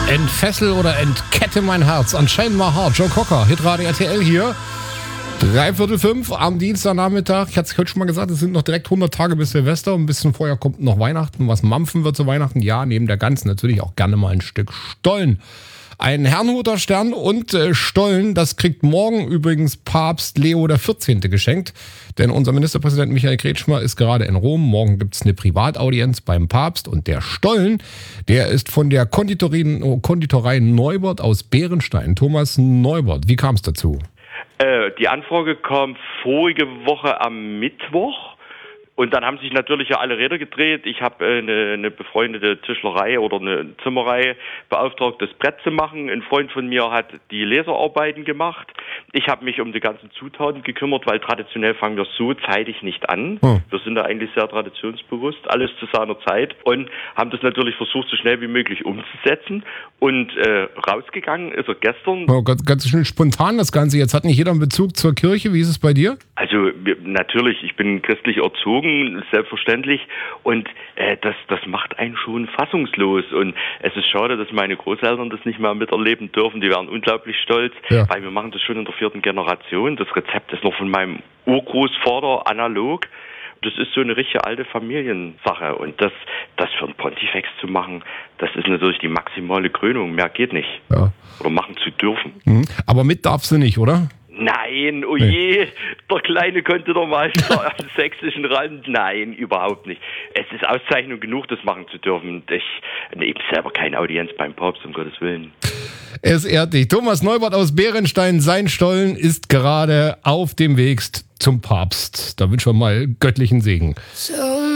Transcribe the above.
Entfessel oder entkette mein Herz. Anscheinend mal hart. Joe Cocker, Hitradio RTL hier. 4:45 am Dienstagnachmittag. Ich hatte es heute schon mal gesagt, es sind noch direkt 100 Tage bis Silvester. Ein bisschen vorher kommt noch Weihnachten. Was mampfen wird zu Weihnachten? Ja, neben der ganzen natürlich auch gerne mal ein Stück Stollen. Ein Herrnhuter Stern und Stollen, das kriegt morgen übrigens Papst Leo XIV. Geschenkt. Denn unser Ministerpräsident Michael Kretschmer ist gerade in Rom. Morgen gibt es eine Privataudienz beim Papst. Und der Stollen, der ist von der Konditorei Neubert aus Bärenstein. Thomas Neubert, wie kam es dazu? Die Anfrage kam vorige Woche am Mittwoch. Und dann haben sich natürlich ja alle Räder gedreht. Ich habe eine befreundete Tischlerei oder eine Zimmerei beauftragt, das Brett zu machen. Ein Freund von mir hat die Laserarbeiten gemacht. Ich habe mich um die ganzen Zutaten gekümmert, weil traditionell fangen wir so zeitig nicht an. Wir sind da eigentlich sehr traditionsbewusst, alles zu seiner Zeit und haben das natürlich versucht, so schnell wie möglich umzusetzen. Und rausgegangen ist er gestern. Oh, ganz schön spontan das Ganze. Jetzt hat nicht jeder einen Bezug zur Kirche. Wie ist es bei dir? Also natürlich, ich bin christlich erzogen, selbstverständlich. Und das macht einen schon fassungslos. Und es ist schade, dass meine Großeltern das nicht mehr miterleben dürfen. Die wären unglaublich stolz, weil wir machen das schon in der 4. Generation. Das Rezept ist noch von meinem Urgroßvater analog. Das ist so eine richtige alte Familiensache. Und das für einen Pontifex zu machen, das ist natürlich die maximale Krönung. Mehr geht nicht. Ja. Oder machen zu dürfen. Aber mit darfst du nicht, oder? Nein, oh je, der kleine Konditormeister am sächsischen Rand. Nein, überhaupt nicht. Es ist Auszeichnung genug, das machen zu dürfen. Ich nehme selber keine Audienz beim Papst, um Gottes Willen. Es ehrt dich. Thomas Neubert aus Bärenstein, sein Stollen ist gerade auf dem Weg zum Papst. Da wünschen wir mal göttlichen Segen. So